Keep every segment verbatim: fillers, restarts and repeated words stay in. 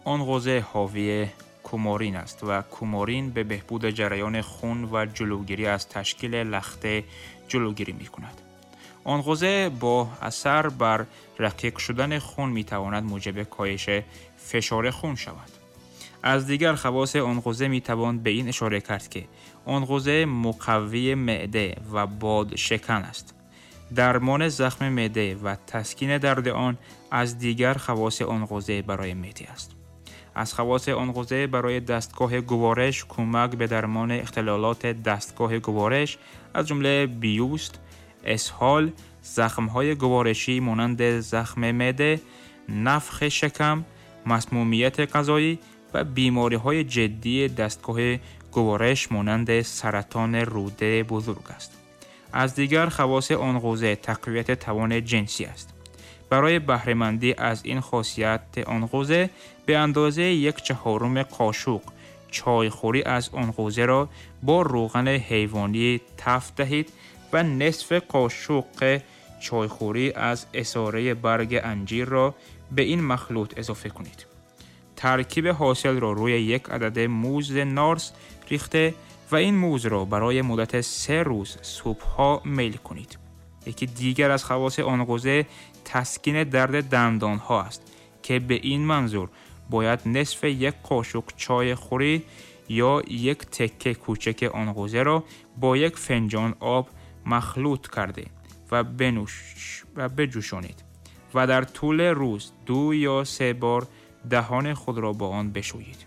آن غوزه حاوی کومارین است و کومارین به بهبود جریان خون و جلوگیری از تشکیل لخته جلوگیری می کند. آن غوزه با اثر بر رقیق شدن خون می تواند موجب کاهش فشار خون شود. از دیگر خواص آن غوزه می توان به این اشاره کرد که آن غوزه مقوی معده و باد شکن است. درمان زخم معده و تسکین درد آن از دیگر خواص آن غوزه برای معده است. از خواص آن غوزه برای دستگاه گوارش کمک به درمان اختلالات دستگاه گوارش از جمله بیوست، اسهال، زخم‌های گوارشی مانند زخم معده، نفخ شکم، مسمومیت غذایی و بیماری‌های جدی دستگاه گوارش مانند سرطان روده بزرگ است. از دیگر خواص آن غوزه تقویت توان جنسی است. برای بهره‌مندی از این خاصیت آن غوزه به اندازه یک چهارم قاشق چایخوری از آن غوزه را با روغن حیوانی تفت دهید و نصف قاشق چایخوری از عصاره برگ انجیر را به این مخلوط اضافه کنید. ترکیب حاصل را روی یک عدد موز نارس ریخته و این موز را برای مدت سه روز صبحها میل کنید. یکی دیگر از خواص آن غوزه تسکین درد دندان ها است که به این منظور باید نصف یک قاشق چای خوری یا یک تکه کوچک آن غوزه را با یک فنجان آب مخلوط کرده و بنوش و بجوشانید و در طول روز دو یا سه بار دهان خود را با آن بشویید.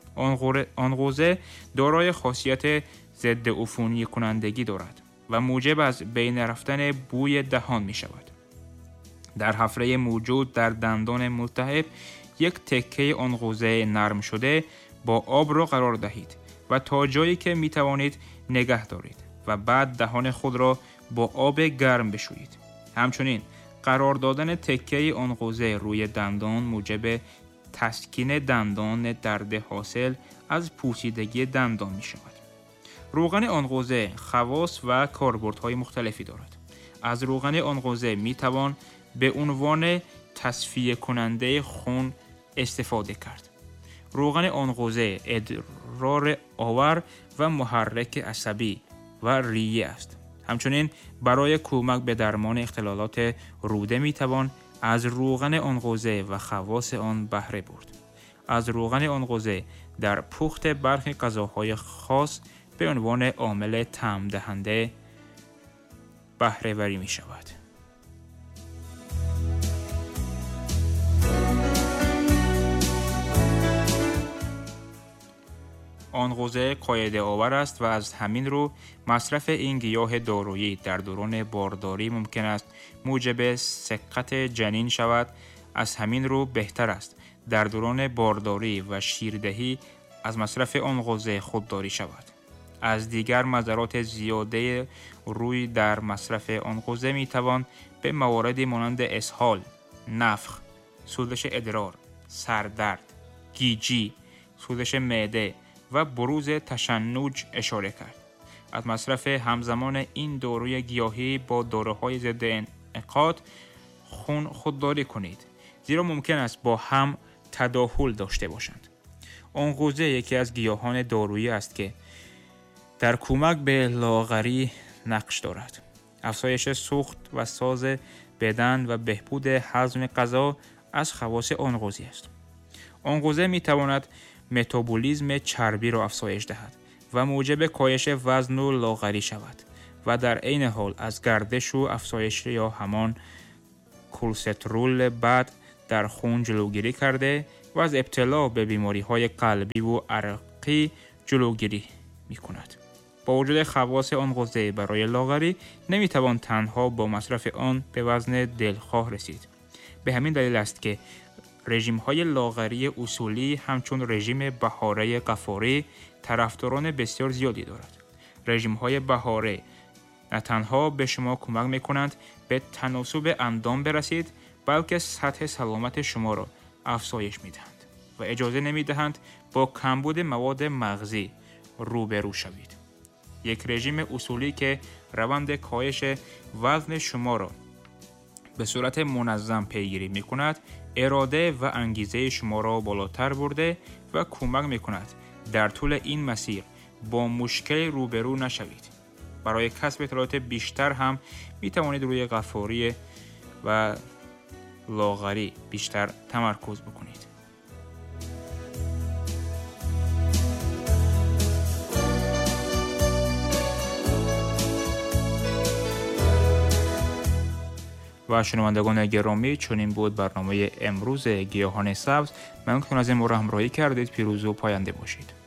آن غوزه دارای خاصیت ضد عفونی کنندگی دارد و موجب از بین رفتن بوی دهان می شود. در حفره موجود در دندان ملتهب یک تکه آن غوزه نرم شده با آب را قرار دهید و تا جایی که می توانید نگه دارید و بعد دهان خود را با آب گرم بشویید. همچنین قرار دادن تکه آن غوزه روی دندان موجب تسکین دندان درد حاصل از پوسیدگی دندان می شود. روغن آن غوزه خواص و کاربردهای مختلفی دارد. از روغن آن غوزه می توان به عنوان تصفیه کننده خون استفاده کرد. روغن آن غوزه ادرار آور و محرک عصبی و ریه است. همچنین برای کمک به درمان اختلالات روده می توان از روغن آن غوزه و خواص آن بهره برد. از روغن آن غوزه در پخت برخی غذاهای خاص به عنوان عامل طعم دهنده بهره وری می شود. آن غوزه قاعده آور است و از همین رو مصرف این گیاه دارویی در دوران بارداری ممکن است موجب سقط جنین شود. از همین رو بهتر است در دوران بارداری و شیردهی از مصرف آن غوزه خودداری شود. از دیگر مضرات زیاده روی در مصرف آن غوزه می توان به مواردی مانند اسهال، نفخ، سوزش ادرار، سردرد، گیجی، سوزش معده و بروز تشنج اشاره کرد. از مصرف همزمان این داروی گیاهی با داروهای ضد انعقاد خون خودداری کنید، زیرا ممکن است با هم تداخل داشته باشند. آن غوزه یکی از گیاهان دارویی است که در کمک به لاغری نقش دارد. افزایش سوخت و ساز بدن و بهبود هضم غذا از خواص آن غوزه است. آن غوزه می تواند متابولیسم چربی را افزایش دهد و موجب کاهش وزن و لاغری شود و در عین حال از گردش و افزایش یا همان کلسترول بد در خون جلوگیری کرده و از ابتلا به بیماری‌های قلبی و عرقی جلوگیری می‌کند. با وجود خواص آن غوزه برای لاغری نمی‌توان تنها با مصرف آن به وزن دلخواه رسید. به همین دلیل است که رژیم‌های لاغری اصولی همچون رژیم بهاره غفاری طرفداران بسیار زیادی دارد. رژیم‌های بهاره نه تنها به شما کمک می‌کنند به تناسب اندام برسید، بلکه سطح سلامت شما را افزایش می‌دهند و اجازه نمی‌دهند با کمبود مواد مغزی روبرو شوید. یک رژیم اصولی که روند کاهش وزن شما را به صورت منظم پیگیری می‌کند، اراده و انگیزه شما را بالاتر برده و کمک می‌کند در طول این مسیر با مشکل روبرو نشوید. برای کسب اطلاعات بیشتر هم می توانید روی غفاری و لاغری بیشتر تمرکز بکنید. و شنوندگان گرامی، چنین بود برنامه امروز گیاهان سبز. ممنون که از این ما را همراهی کردید. پیروز و پاینده باشید.